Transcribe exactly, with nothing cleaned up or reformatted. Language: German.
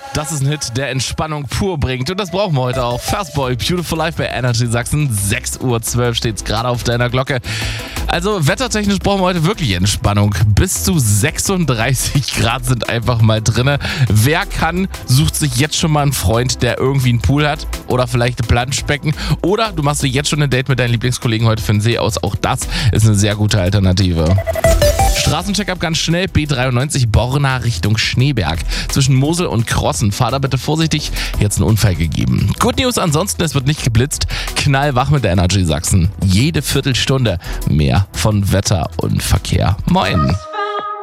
Das ist ein Hit, der Entspannung pur bringt. Und das brauchen wir heute auch. Fastboy, Beautiful Life bei Energy Sachsen. sechs Uhr zwölf steht's gerade auf deiner Glocke. Also wettertechnisch brauchen wir heute wirklich Entspannung. Bis zu sechsunddreißig Grad sind einfach mal drinne. Wer kann, sucht sich jetzt schon mal einen Freund, der irgendwie einen Pool hat oder vielleicht ein Planschbecken. Oder du machst dir jetzt schon ein Date mit deinen Lieblingskollegen heute für den See aus. Auch das ist eine sehr gute Alternative. Straßencheckup ganz schnell, B dreiundneunzig Borna Richtung Schneeberg. Zwischen Mosel und Krossen. Fahr da bitte vorsichtig, jetzt ein Unfall gegeben. Good News ansonsten, es wird nicht geblitzt. Knallwach mit der Energy Sachsen. Jede Viertelstunde mehr von Wetter und Verkehr. Moin!